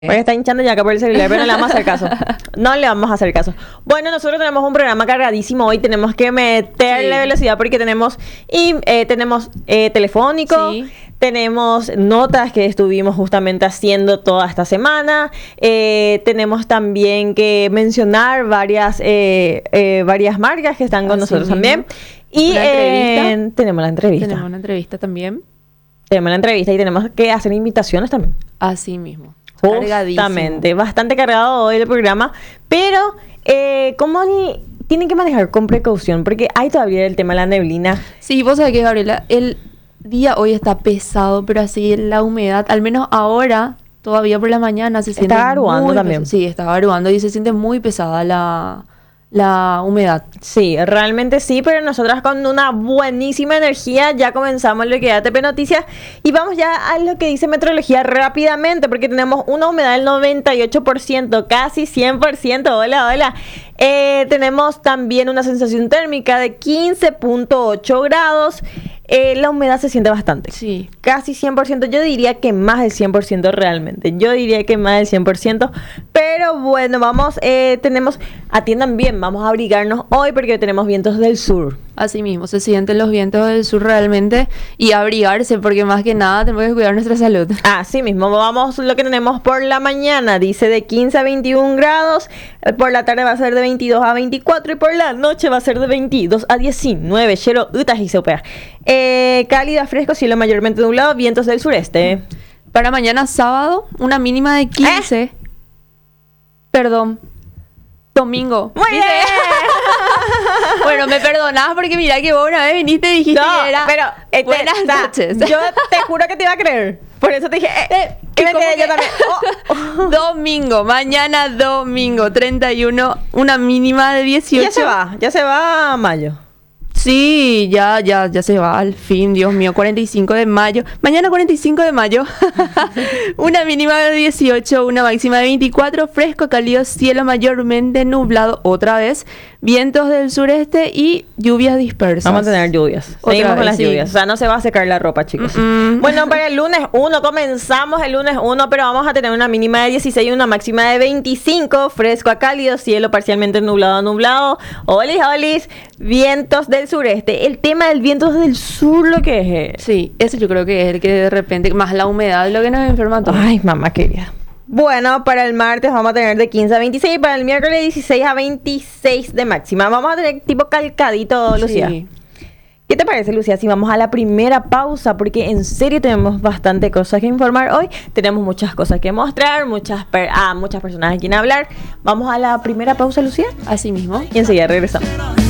Porque está hinchando ya acá por el celular, pero no le vamos a hacer caso. No le vamos a hacer caso. Bueno, nosotros tenemos un programa cargadísimo hoy. Tenemos que meterle velocidad porque tenemos telefónico. Sí. Tenemos notas que estuvimos justamente haciendo toda esta semana. Tenemos también que mencionar varias marcas que están con nosotros mismo. también. Y Una entrevista. tenemos la entrevista. Tenemos una entrevista también. Tenemos la entrevista y tenemos que hacer invitaciones también. Así mismo. Justamente, bastante cargado hoy el programa, pero ¿cómo tienen que manejar con precaución? Porque hay todavía el tema de la neblina. Sí, vos sabés que, Gabriela, el día hoy está pesado, pero así la humedad, al menos ahora, todavía por la mañana se siente garuando muy también. Sí, está garuando y se siente muy pesada la humedad. Sí, realmente sí, pero nosotras con una buenísima energía ya comenzamos lo que es ATP Noticias y vamos ya a lo que dice meteorología rápidamente porque tenemos una humedad del 98%, casi 100%. Hola, hola. Tenemos también una sensación térmica de 15.8 grados. La humedad se siente bastante. Sí. Casi 100%. Yo diría que más del 100% realmente. Yo diría que más del 100%. Pero bueno, atiendan bien, vamos a abrigarnos hoy porque tenemos vientos del sur. Así mismo, se sienten los vientos del sur realmente y abrigarse porque más que nada tenemos que cuidar nuestra salud. Así mismo, vamos lo que tenemos por la mañana. Dice de 15 a 21 grados. Por la tarde va a ser de 22 a 24 y por la noche va a ser de 22 a 19. Chero, utas y sopea. Cálida, fresco, cielo mayormente nublado, vientos del sureste. Para mañana sábado, una mínima de 15. Perdón. Domingo. Muy bien. Bueno, me perdonás porque mira que vos una vez viniste y dijiste No, que era pero buenas noches. Yo te juro que te iba a creer. Por eso te dije, y me ¿cómo quedé yo que? también. Domingo, mañana domingo 31, una mínima de 18. Ya se va a mayo. Sí, ya se va al fin, Dios mío, 45 de mayo. Mañana 45 de mayo. Una mínima de 18, una máxima de 24, fresco, cálido, cielo mayormente nublado otra vez, vientos del sureste y lluvias dispersas. Vamos a tener lluvias. Otra Seguimos con vez, las sí. lluvias. O sea, no se va a secar la ropa, chicos. Bueno, para el lunes 1, comenzamos el lunes 1, pero vamos a tener una mínima de 16 y una máxima de 25, fresco a cálido, cielo parcialmente nublado. Olis, olis, vientos del sureste. El tema del viento del sur, lo que es. Sí, ese yo creo que es el que de repente, más la humedad, lo que nos enferma a todos. Ay, mamá querida. Bueno, para el martes vamos a tener de 15 a 26, para el miércoles 16 a 26 de máxima. Vamos a tener tipo calcadito, Lucía. Sí. ¿Qué te parece, Lucía? Si vamos a la primera pausa, porque en serio tenemos bastante cosas que informar hoy. Tenemos muchas cosas que mostrar, muchas personas a quien hablar. Vamos a la primera pausa, Lucía, Así mismo. y enseguida regresamos.